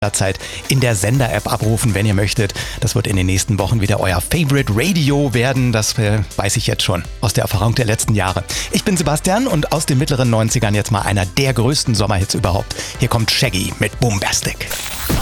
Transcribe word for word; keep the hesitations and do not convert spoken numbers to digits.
Zeit in der Sender-App abrufen, wenn ihr möchtet. Das wird in den nächsten Wochen wieder euer Favorite Radio werden. Das äh, weiß ich jetzt schon aus der Erfahrung der letzten Jahre. Ich bin Sebastian und aus den mittleren neunzigern jetzt mal einer der größten Sommerhits überhaupt. Hier kommt Shaggy mit Boombastic.